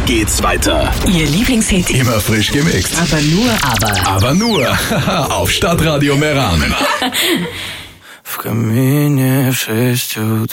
geht's weiter. Ihr Lieblingshit. Immer frisch gemixt. Aber nur Auf Stadtradio Meran. W kamienie w 6